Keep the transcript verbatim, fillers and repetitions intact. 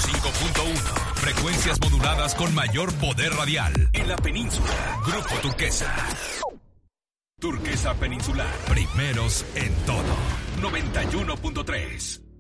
cinco punto uno. Frecuencias moduladas con mayor poder radial. En la península, Grupo Turquesa. Turquesa Peninsular. Primeros en todo. noventa y uno punto tres.